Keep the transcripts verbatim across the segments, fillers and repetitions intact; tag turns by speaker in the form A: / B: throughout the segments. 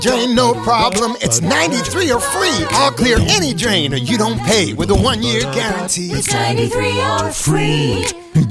A: Drain no problem, it's ninety-three or free. All clear any drain or you don't pay with a one-year guarantee.
B: It's ninety-three or free,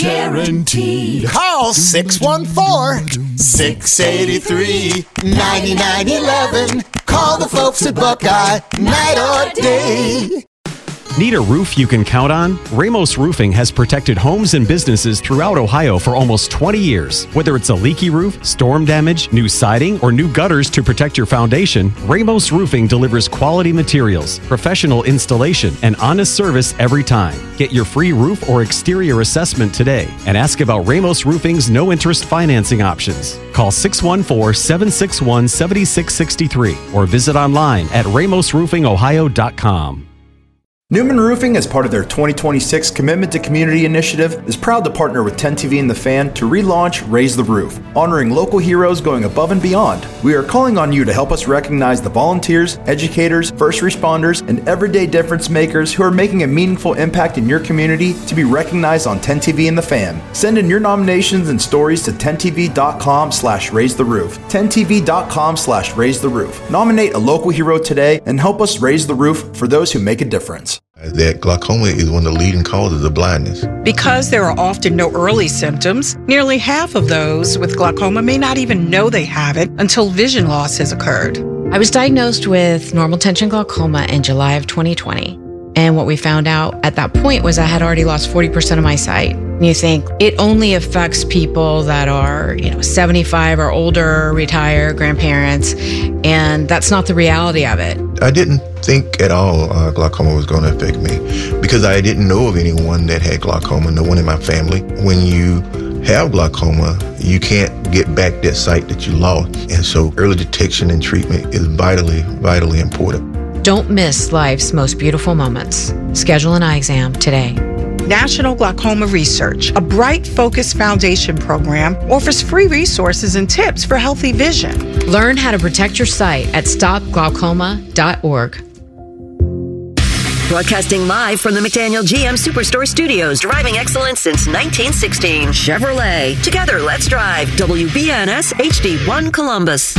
B: guaranteed.
A: Call six one four, six eight three, nine nine one one. Call the folks at Buckeye, night or day.
C: Need a roof you can count on? Ramos Roofing has protected homes and businesses throughout Ohio for almost twenty years. Whether it's a leaky roof, storm damage, new siding, or new gutters to protect your foundation, Ramos Roofing delivers quality materials, professional installation, and honest service every time. Get your free roof or exterior assessment today and ask about Ramos Roofing's no-interest financing options. Call six one four, seven six one, seven six six three or visit online at ramos roofing ohio dot com.
D: Newman Roofing, as part of their twenty twenty-six Commitment to Community initiative, is proud to partner with ten T V and The Fan to relaunch Raise the Roof, honoring local heroes going above and beyond. We are calling on you to help us recognize the volunteers, educators, first responders, and everyday difference makers who are making a meaningful impact in your community to be recognized on ten T V and The Fan. Send in your nominations and stories to ten T V dot com slash raise the roof. ten T V dot com slash raise the roof. Nominate a local hero today and help us raise the roof for those who make a difference.
E: That glaucoma is one of the leading causes of blindness.
F: Because there are often no early symptoms, nearly half of those with glaucoma may not even know they have it until vision loss has occurred.
G: I was diagnosed with normal tension glaucoma in July of twenty twenty. And what we found out at that point was I had already lost forty percent of my sight. And you think it only affects people that are, you know, seventy-five or older, retired, grandparents, and that's not the reality of it.
E: I didn't think at all uh, glaucoma was going to affect me because I didn't know of anyone that had glaucoma, no one in my family. When you have glaucoma, you can't get back that sight that you lost. And so early detection and treatment is vitally, vitally important.
G: Don't miss life's most beautiful moments. Schedule an eye exam today.
F: National Glaucoma Research, a bright, focused foundation program, offers free resources and tips for healthy vision.
G: Learn how to protect your sight at stop glaucoma dot org.
H: Broadcasting live from the McDaniel G M Superstore Studios, driving excellence since nineteen sixteen. Chevrolet. Together, let's drive. W B N S H D one Columbus.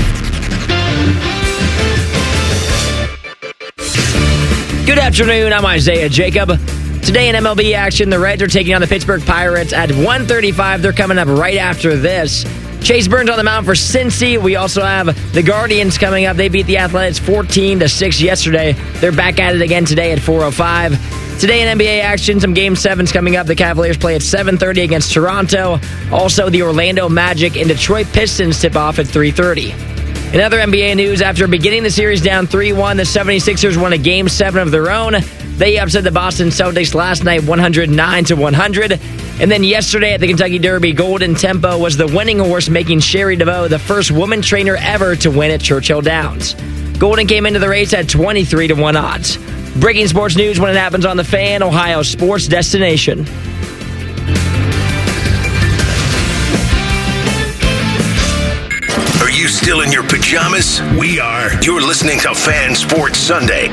I: Good afternoon, I'm Isaiah Jacob. Today in M L B action, the Reds are taking on the Pittsburgh Pirates at one thirty-five. They're coming up right after this. Chase Burns on the mound for Cincy. We also have the Guardians coming up. They beat the Athletics fourteen to six yesterday. They're back at it again today at four oh five. Today in N B A action, some Game sevens coming up. The Cavaliers play at seven thirty against Toronto. Also, the Orlando Magic and Detroit Pistons tip off at three thirty. In other N B A news, after beginning the series down three one, the seventy-sixers won a Game seven of their own. They upset the Boston Celtics last night one oh nine to one hundred. And then yesterday at the Kentucky Derby, Golden Tempo was the winning horse, making Sherry DeVoe the first woman trainer ever to win at Churchill Downs. Golden came into the race at twenty-three to one odds. Breaking sports news when it happens on The Fan, Ohio sports destination.
J: Are you still in your pajamas? We are. You're listening to Fan Sports Sunday.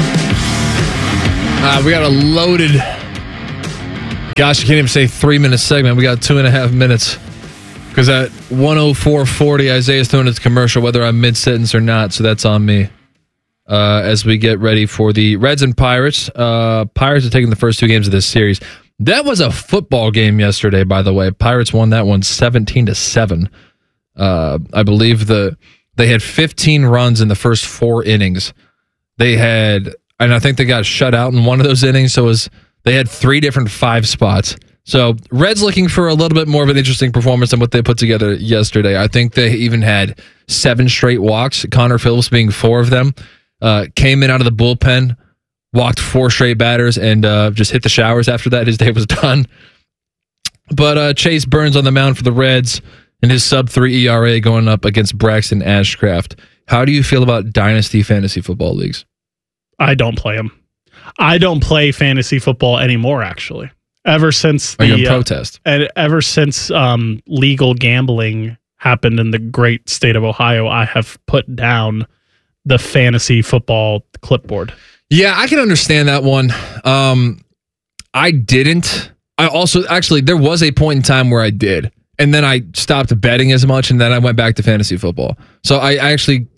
K: Uh, we got a loaded, gosh, I can't even say three-minute segment. We got two and a half minutes. Because at one oh four forty, Isaiah's throwing his commercial, whether I'm mid-sentence or not, so that's on me. Uh, as we get ready for the Reds and Pirates. Uh, Pirates are taking the first two games of this series. That was a football game yesterday, by the way. Pirates won that one seventeen to seven. Uh, I believe the they had fifteen runs in the first four innings. They had, and I think they got shut out in one of those innings, so it was, they had three different five spots. So Reds looking for a little bit more of an interesting performance than what they put together yesterday. I think they even had seven straight walks, Connor Phillips being four of them. Uh, came in out of the bullpen, walked four straight batters, and uh, just hit the showers after that. His day was done. But uh, Chase Burns on the mound for the Reds and his sub three E R A going up against Braxton Ashcraft. How do you feel about Dynasty Fantasy Football Leagues?
L: I don't play them. I don't play fantasy football anymore, actually. Ever since the
K: Are you in protest?
L: Uh, ever since um, legal gambling happened in the great state of Ohio, I have put down the fantasy football clipboard.
K: Yeah, I can understand that one. Um, I didn't. I also, actually, there was a point in time where I did. And then I stopped betting as much, and then I went back to fantasy football. So I actually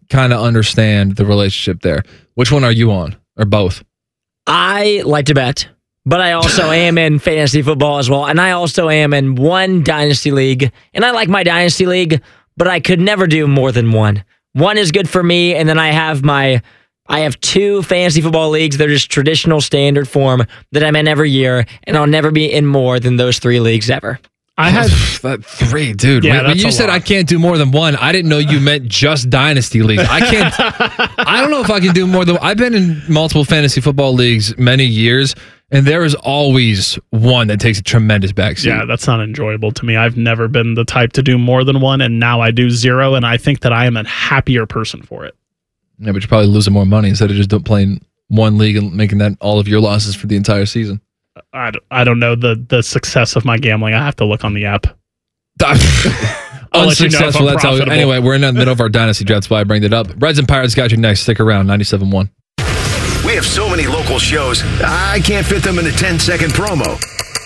K: kind of understand the relationship there. Which one are you on, or both?
I: I like to bet, but I also am in fantasy football as well, and I also am in one dynasty league, and I like my dynasty league, but I could never do more than one. One is good for me, and then I have my I have two fantasy football leagues. They're just traditional standard form that I'm in every year, and I'll never be in more than those three leagues ever.
L: I had
K: that three, dude.
L: Yeah,
K: when when you said lot. I can't do more than one, I didn't know you meant just dynasty leagues. I can't. I don't know if I can do more than. I've been in multiple fantasy football leagues many years, and there is always one that takes a tremendous backseat.
L: Yeah, that's not enjoyable to me. I've never been the type to do more than one, and now I do zero, and I think that I am a happier person for it.
K: Yeah, but you're probably losing more money instead of just playing one league and making that all of your losses for the entire season.
L: I don't, I don't know the, the success of my gambling. I have to look on the app.
K: Unsuccessful. You know that's how. Anyway, we're in the middle of our dynasty draft, so I bring it up. Reds and Pirates got you next. Stick around. ninety-seven point one.
J: We have so many local shows, I can't fit them in a ten-second promo.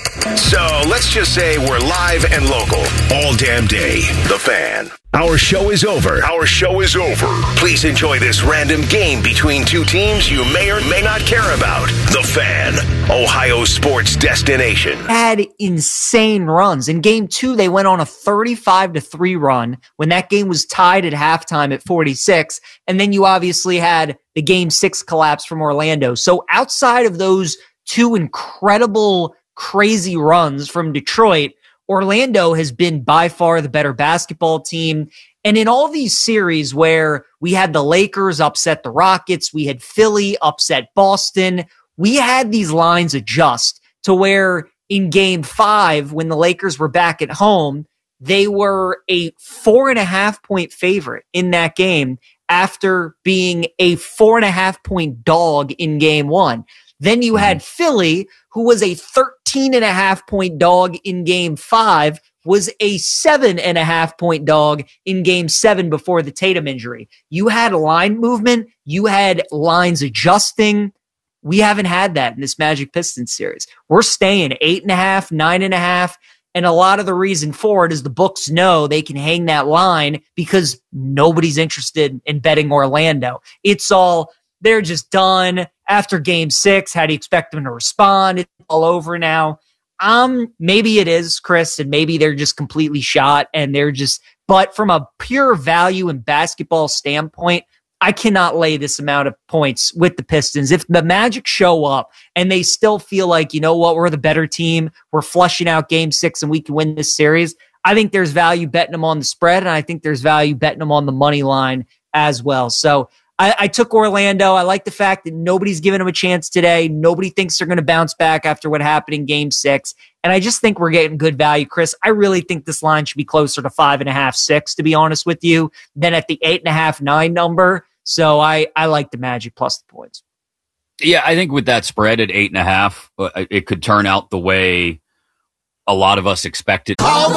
J: So let's just say we're live and local all damn day. The Fan. Our show is over. Our show is over. Please enjoy this random game between two teams you may or may not care about. The Fan, Ohio sports destination.
M: Had insane runs. In game two, they went on a thirty-five to three run when that game was tied at halftime at forty-six. And then you obviously had the game six collapse from Orlando. So outside of those two incredible, crazy runs from Detroit, Orlando has been by far the better basketball team. And in all these series where we had the Lakers upset the Rockets, we had Philly upset Boston, we had these lines adjust to where in game five, when the Lakers were back at home, they were a four and a half point favorite in that game after being a four and a half point dog in game one. Then you had Philly, who was a thirteen and a half point dog in game five, was a seven and a half point dog in game seven before the Tatum injury. You had line movement. You had lines adjusting. We haven't had that in this Magic Pistons series. We're staying eight and a half, nine and a half. And a lot of the reason for it is the books know they can hang that line because nobody's interested in betting Orlando. It's all, they're just done. After game six, how do you expect them to respond? It's all over now. Um, maybe it is, Chris, and maybe they're just completely shot and they're just, but from a pure value and basketball standpoint, I cannot lay this amount of points with the Pistons. If the Magic show up and they still feel like, you know what, we're the better team, we're flushing out game six and we can win this series, I think there's value betting them on the spread, and I think there's value betting them on the money line as well. So I, I took Orlando. I like the fact that nobody's giving them a chance today. Nobody thinks they're going to bounce back after what happened in game six. And I just think we're getting good value, Chris. I really think this line should be closer to five and a half, six, to be honest with you, than at the eight and a half, nine number. So I, I like the Magic plus the points.
N: Yeah, I think with that spread at eight and a half, it could turn out the way a lot of us expected.
A: Call